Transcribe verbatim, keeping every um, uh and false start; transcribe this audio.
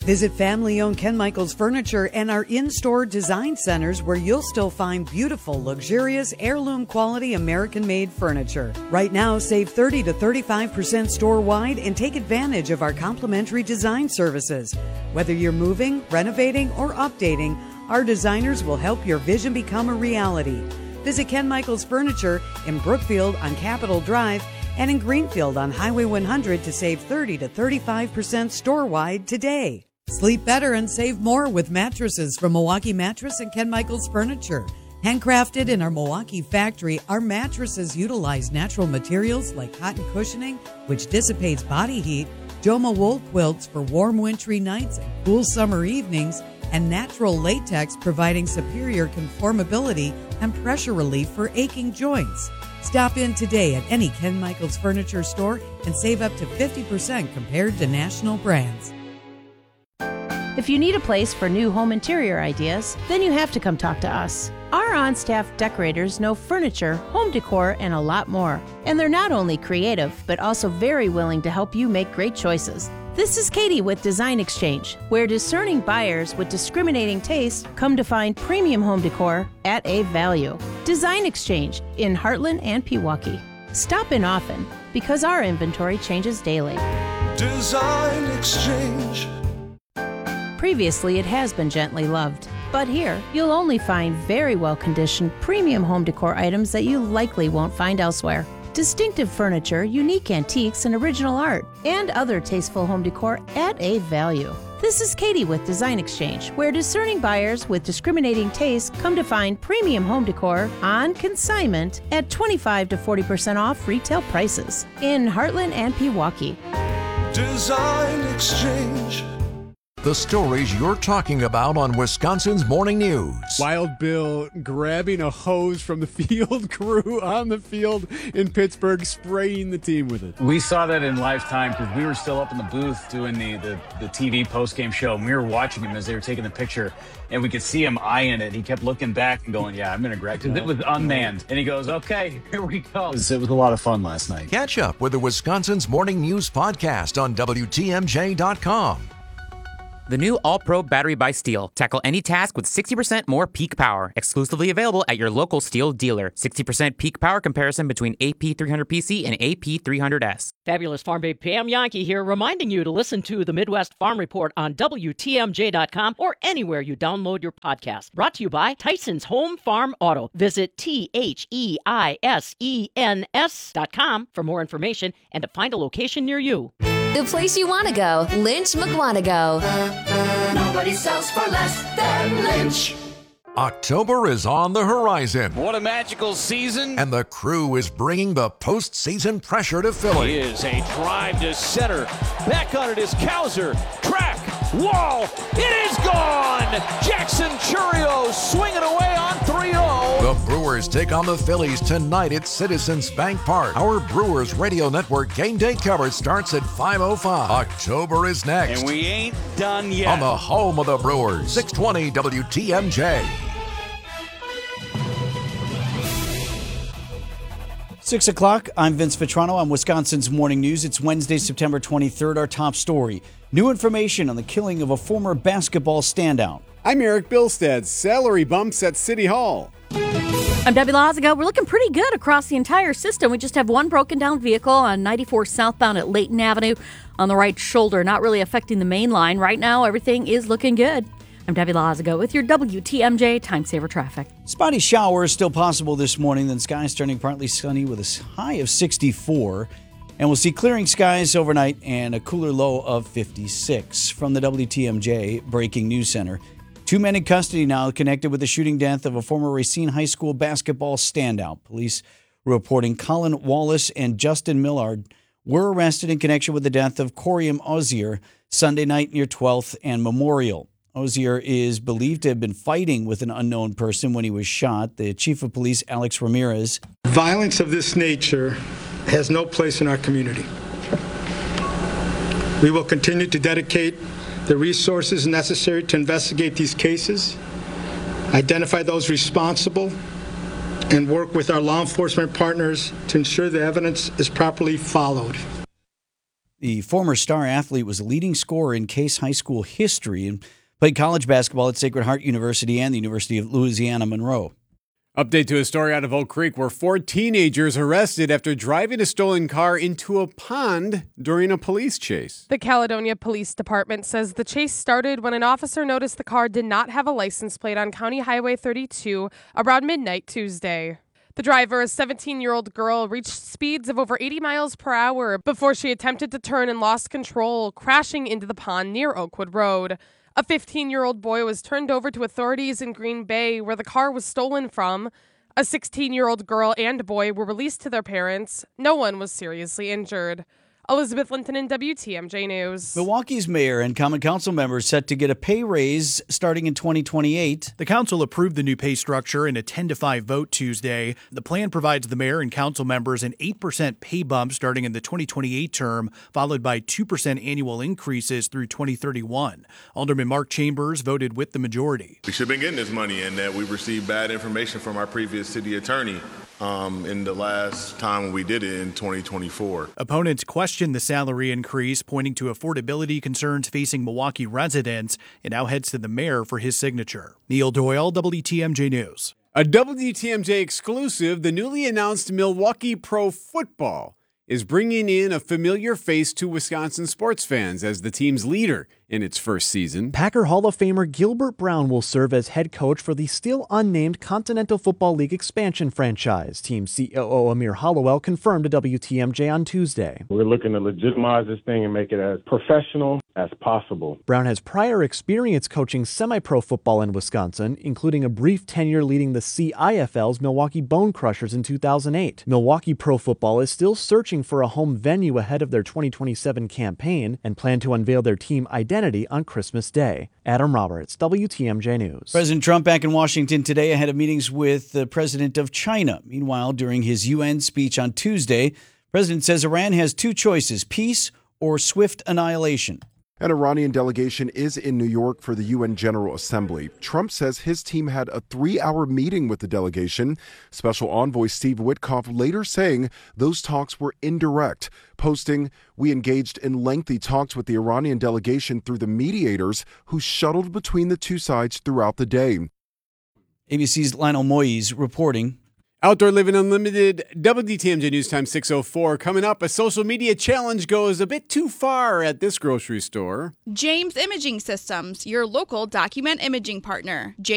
Visit family-owned Ken Michaels Furniture and our in-store design centers where you'll still find beautiful, luxurious, heirloom-quality American-made furniture. Right now, save thirty to thirty-five percent store-wide and take advantage of our complimentary design services. Whether you're moving, renovating, or updating, our designers will help your vision become a reality. Visit Ken Michaels Furniture in Brookfield on Capitol Drive and in Greenfield on Highway one hundred to save thirty to thirty-five percent store-wide today. Sleep better and save more with mattresses from Milwaukee Mattress and Ken Michaels Furniture. Handcrafted in our Milwaukee factory, our mattresses utilize natural materials like cotton cushioning, which dissipates body heat, Joma wool quilts for warm wintry nights and cool summer evenings, and natural latex providing superior conformability and pressure relief for aching joints. Stop in today at any Ken Michaels Furniture store and save up to fifty percent compared to national brands. If you need a place for new home interior ideas, then you have to come talk to us. Our on-staff decorators know furniture, home decor, and a lot more. And they're not only creative, but also very willing to help you make great choices. This is Katie with Design Exchange, where discerning buyers with discriminating taste come to find premium home decor at a value. Design Exchange in Heartland and Pewaukee. Stop in often because our inventory changes daily. Design Exchange. Previously, it has been gently loved, but here you'll only find very well-conditioned premium home decor items that you likely won't find elsewhere. Distinctive furniture, unique antiques, and original art, and other tasteful home decor at a value. This is Katie with Design Exchange, where discerning buyers with discriminating taste come to find premium home decor on consignment at twenty-five to forty percent off retail prices in Heartland and Pewaukee. Design Exchange. The stories you're talking about on Wisconsin's Morning News. Wild Bill grabbing a hose from the field crew on the field in Pittsburgh, spraying the team with it. We saw that in Lifetime because we were still up in the booth doing the, the, the T V post-game show. And we were watching him as they were taking the picture, and we could see him eyeing it. He kept looking back and going, yeah, I'm going to grab it because it was unmanned. And he goes, okay, here we go. It was, it was a lot of fun last night. Catch up with the Wisconsin's Morning News podcast on W T M J dot com. The new All-Pro battery by Steel. Tackle any task with sixty percent more peak power. Exclusively available at your local Steel dealer. sixty percent peak power comparison between A P three hundred P C and A P three hundred S. Fabulous Farm Babe Pam Yankee here, reminding you to listen to the Midwest Farm Report on W T M J dot com or anywhere you download your podcast. Brought to you by Tyson's Home Farm Auto. Visit T H E I S E N S dot com for more information and to find a location near you. The place you want to go, Lynch McWanago. Nobody sells for less than Lynch. October is on the horizon. What a magical season. And the Crew is bringing the postseason pressure to Philly. Is a drive to center. Back on it is Cowser. Track. Wall. It is gone. Jackson Churio swinging away on three oh. The Brewers take on the Phillies tonight at Citizens Bank Park. Our Brewers Radio Network game day coverage starts at five oh five. October is next. And we ain't done yet. On the home of the Brewers, six twenty W T M J. Six o'clock, I'm Vince Vitrano on Wisconsin's Morning News. It's Wednesday, September twenty-third. Our top story. New information on the killing of a former basketball standout. I'm Eric Bilstead. Salary bumps at City Hall. I'm Debbie Lazago. We're looking pretty good across the entire system. We just have one broken down vehicle on ninety-four southbound at Layton Avenue on the right shoulder, not really affecting the main line. Right now, everything is looking good. I'm Debbie Lazago with your W T M J Time Saver Traffic. Spotty showers still possible this morning, then skies turning partly sunny with a high of sixty-four. And we'll see clearing skies overnight and a cooler low of fifty-six. From the W T M J Breaking News Center, two men in custody now connected with the shooting death of a former Racine High School basketball standout. Police reporting Colin Wallace and Justin Millard were arrested in connection with the death of Corium Ozier Sunday night near twelfth and Memorial. Ozier is believed to have been fighting with an unknown person when he was shot. The chief of police, Alex Ramirez. Violence of this nature has no place in our community. We will continue to dedicate the resources necessary to investigate these cases, identify those responsible, and work with our law enforcement partners to ensure the evidence is properly followed. The former star athlete was a leading scorer in Case High School history and played college basketball at Sacred Heart University and the University of Louisiana Monroe. Update to a story out of Oak Creek where four teenagers arrested after driving a stolen car into a pond during a police chase. The Caledonia Police Department says the chase started when an officer noticed the car did not have a license plate on County Highway thirty-two around midnight Tuesday. The driver, a seventeen-year-old girl, reached speeds of over eighty miles per hour before she attempted to turn and lost control, crashing into the pond near Oakwood Road. A fifteen-year-old boy was turned over to authorities in Green Bay, where the car was stolen from. A sixteen-year-old girl and boy were released to their parents. No one was seriously injured. Elizabeth Linton in W T M J News. Milwaukee's mayor and common council members set to get a pay raise starting in twenty twenty-eight. The council approved the new pay structure in a ten to five vote Tuesday. The plan provides the mayor and council members an eight percent pay bump starting in the twenty twenty-eight term, followed by two percent annual increases through twenty thirty-one. Alderman Mark Chambers voted with the majority. We should have been getting this money, and that we received bad information from our previous city attorney um, in the last time we did it in twenty twenty-four. Opponents questioned the salary increase, pointing to affordability concerns facing Milwaukee residents. It now heads to the mayor for his signature. Neil Doyle, W T M J News. A W T M J exclusive, the newly announced Milwaukee Pro Football is bringing in a familiar face to Wisconsin sports fans as the team's leader in its first season. Packer Hall of Famer Gilbert Brown will serve as head coach for the still unnamed Continental Football League expansion franchise. Team C O O Amir Hollowell confirmed to W T M J on Tuesday. We're looking to legitimize this thing and make it as professional as possible. Brown has prior experience coaching semi-pro football in Wisconsin, including a brief tenure leading the C I F L's Milwaukee Bone Crushers in two thousand eight. Milwaukee Pro Football is still searching for a home venue ahead of their twenty twenty-seven campaign and plan to unveil their team identity on Christmas Day. Adam Roberts, W T M J News. President Trump back in Washington today ahead of meetings with the president of China. Meanwhile, during his U N speech on Tuesday, the president says Iran has two choices, peace or swift annihilation. An Iranian delegation is in New York for the U N General Assembly. Trump says his team had a three-hour meeting with the delegation. Special Envoy Steve Witkoff later saying those talks were indirect, posting, "We engaged in lengthy talks with the Iranian delegation through the mediators who shuttled between the two sides throughout the day." A B C's Lionel Moyes reporting. Outdoor Living Unlimited, W T M J News Time six oh four. Coming up, a social media challenge goes a bit too far at this grocery store. James Imaging Systems, your local document imaging partner. James